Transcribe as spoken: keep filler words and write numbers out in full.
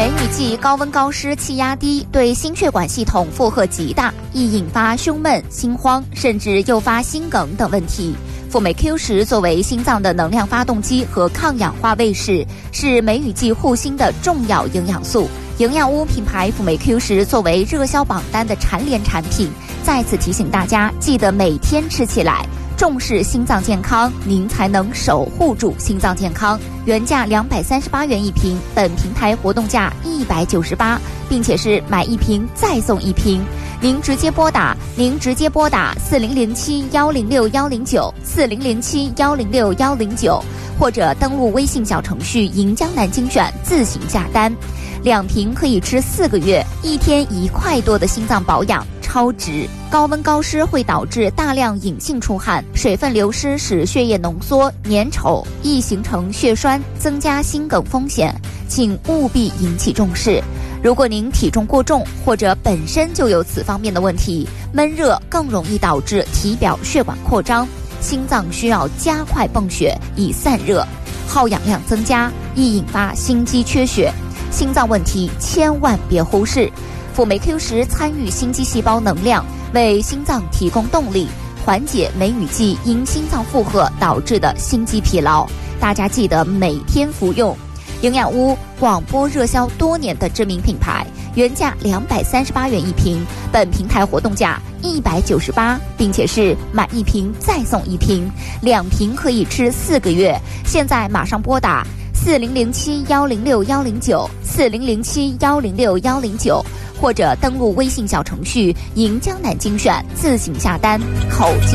梅雨季高温高湿气压低，对心血管系统负荷极大，易引发胸闷、心慌，甚至诱发心梗等问题。辅酶 Q 十作为心脏的能量发动机和抗氧化卫士，是梅雨季护心的重要营养素。营养屋品牌辅酶 Q 十作为热销榜单的蝉联产品，再次提醒大家，记得每天吃起来。重视心脏健康，您才能守护住心脏健康。原价两百三十八元一瓶，本平台活动价一百九十八，并且是买一瓶再送一瓶。您直接拨打，您直接拨打四零零七幺零六幺零九四零零七幺零六幺零九，或者登录微信小程序“银江南精选”自行下单。两瓶可以吃四个月，一天一块多的心脏保养。超值。高温高湿会导致大量隐性出汗，水分流失使血液浓缩粘稠，易形成血栓，增加心梗风险，请务必引起重视。如果您体重过重或者本身就有此方面的问题，闷热更容易导致体表血管扩张，心脏需要加快泵血以散热，耗氧量增加，易引发心肌缺血。心脏问题千万别忽视。辅酶 Q 十参与心肌细胞能量，为心脏提供动力，缓解梅雨季因心脏负荷导致的心肌疲劳。大家记得每天服用。营养屋广播热销多年的知名品牌，原价两百三十八元一瓶，本平台活动价一百九十八，并且是买一瓶再送一瓶，两瓶可以吃四个月。现在马上拨打四零零七幺零六幺零九四零零七幺零六幺零九。或者登录微信小程序“银江南精选”自行下单。口